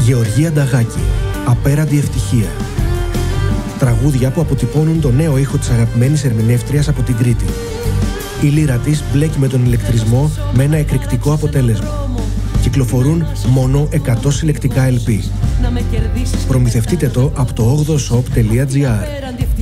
Γεωργία Νταγάκη, Απέραντη ευτυχία. Τραγούδια που αποτυπώνουν το νέο ήχο της αγαπημένης ερμηνεύτριας από την Κρήτη. Η λύρα της μπλέκει με τον ηλεκτρισμό με ένα εκρηκτικό αποτέλεσμα. Κυκλοφορούν μόνο 100 συλλεκτικά LP. Προμηθευτείτε το από το 8shop.gr.